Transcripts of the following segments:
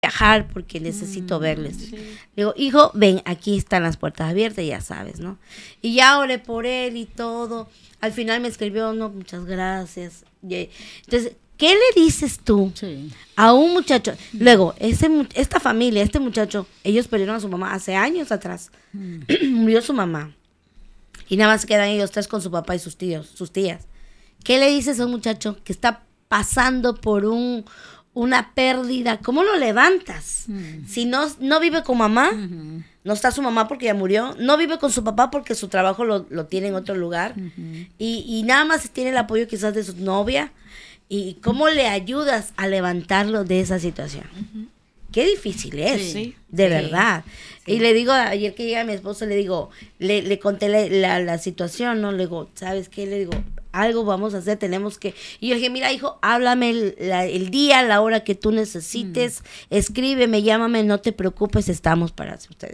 viajar porque necesito verles. Sí. Le digo, hijo, ven, aquí están las puertas abiertas, ya sabes, ¿no? Y ya oré por él y todo. Al final me escribió, no, muchas gracias. Entonces, ¿qué le dices tú a un muchacho? Luego, esta familia, este muchacho, ellos perdieron a su mamá hace años atrás. Murió su mamá. Y nada más quedan ellos tres con su papá y sus tías. ¿Qué le dices a un muchacho que está pasando por una pérdida? ¿Cómo lo levantas? Si no vive con mamá, no está su mamá porque ya murió, no vive con su papá porque su trabajo lo tiene en otro lugar, y nada más tiene el apoyo quizás de su novia. ¿Y cómo le ayudas a levantarlo de esa situación? Qué difícil es, de verdad. Sí. Y le digo, ayer que llega mi esposo, le digo, le conté la situación, ¿no? Le digo, ¿sabes qué? Le digo, algo vamos a hacer, tenemos que... Y yo dije, mira, hijo, háblame el día, la hora que tú necesites, escríbeme, llámame, no te preocupes, estamos para ustedes.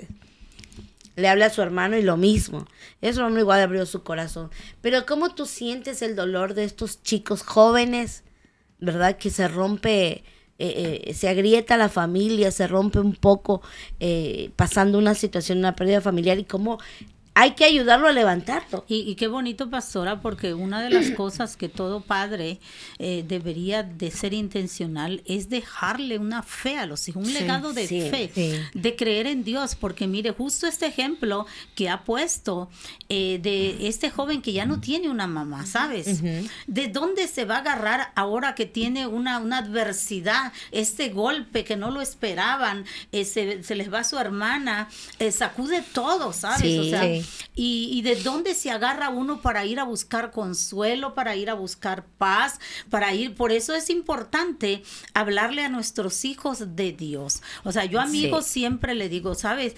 Le habla a su hermano y lo mismo. Ese hermano igual abrió su corazón. Pero ¿cómo tú sientes el dolor de estos chicos jóvenes, verdad? Que se rompe... se agrieta la familia, se rompe un poco, pasando una situación, una pérdida familiar, y cómo hay que ayudarlo a levantarlo. Y qué bonito, pastora, porque una de las cosas que todo padre debería de ser intencional es dejarle una fe a los hijos, un legado de fe, de creer en Dios, porque mire, justo este ejemplo que ha puesto de este joven que ya no tiene una mamá, ¿sabes? ¿De dónde se va a agarrar ahora que tiene una adversidad, este golpe que no lo esperaban, se les va su hermana, sacude todo, ¿sabes? O sea, y de dónde se agarra uno para ir a buscar consuelo, para ir a buscar paz, por eso es importante hablarle a nuestros hijos de Dios. O sea, yo a mi hijo siempre le digo, ¿sabes?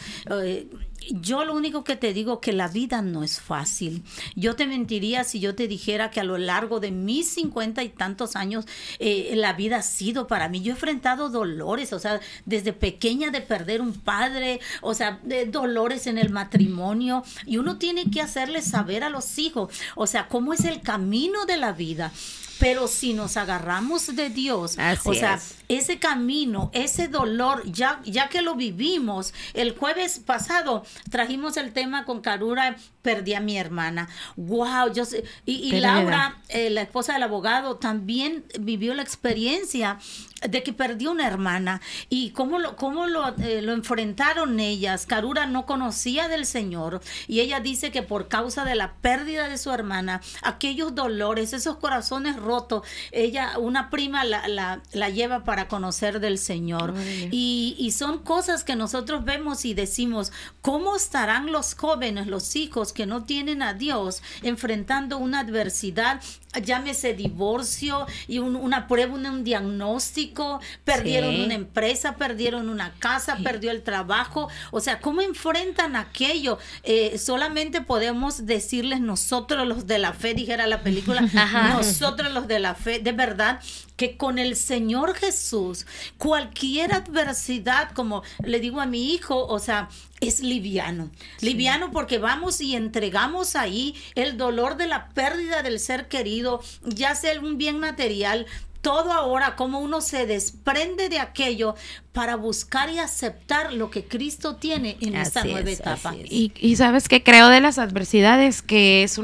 Yo lo único que te digo que la vida no es fácil. Yo te mentiría si yo te dijera que a lo largo de mis 50 y tantos años la vida ha sido para mí. Yo he enfrentado dolores, o sea, desde pequeña de perder un padre, o sea, de dolores en el matrimonio, y uno tiene que hacerle saber a los hijos, o sea, cómo es el camino de la vida. Pero si nos agarramos de Dios, ese camino, ese dolor, ya que lo vivimos, el jueves pasado trajimos el tema con Karura, perdí a mi hermana. Wow, y Laura, la esposa del abogado, también vivió la experiencia de que perdió una hermana. Y cómo lo enfrentaron ellas. Karura no conocía del Señor, y ella dice que por causa de la pérdida de su hermana, aquellos dolores, esos corazones rotos, una prima la lleva para conocer del Señor. Y son cosas que nosotros vemos y decimos, ¿cómo estarán los jóvenes, los hijos que no tienen a Dios, enfrentando una adversidad? Llámese divorcio y una prueba, un diagnóstico, perdieron una empresa, perdieron una casa, perdió el trabajo. O sea, ¿cómo enfrentan aquello? Solamente podemos decirles nosotros los de la fe, dijera la película, nosotros los de la fe, de verdad, que con el Señor Jesús, cualquier adversidad, como le digo a mi hijo, o sea, es liviano porque vamos y entregamos ahí el dolor de la pérdida del ser querido, ya sea un bien material, todo ahora, como uno se desprende de aquello para buscar y aceptar lo que Cristo tiene en esta nueva etapa. Y sabes que creo de las adversidades que es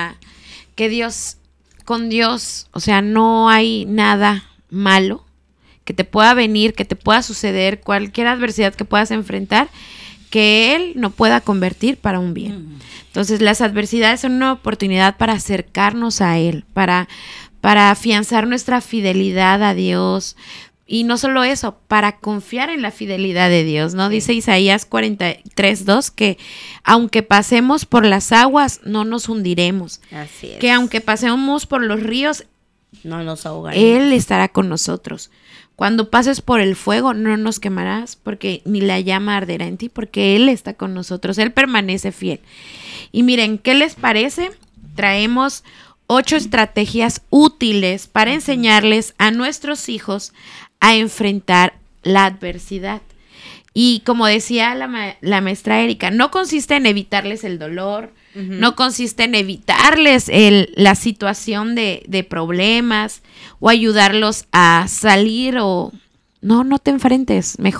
con Dios, o sea, no hay nada malo que te pueda venir, que te pueda suceder, cualquier adversidad que puedas enfrentar, que Él no pueda convertir para un bien. Entonces, las adversidades son una oportunidad para acercarnos a Él, para afianzar nuestra fidelidad a Dios. Y no solo eso, para confiar en la fidelidad de Dios, ¿no? Dice Isaías 43:2 que aunque pasemos por las aguas, no nos hundiremos. Así es. Que aunque pasemos por los ríos, no nos ahogaremos. Él estará con nosotros. Cuando pases por el fuego, no nos quemarás, porque ni la llama arderá en ti, porque Él está con nosotros. Él permanece fiel. Y miren, ¿qué les parece? Traemos 8 estrategias útiles para enseñarles a nuestros hijos a enfrentar la adversidad. Y como decía la maestra Erika, no consiste en evitarles el dolor, no consiste en evitarles la situación de problemas o ayudarlos a salir o no te enfrentes, mejor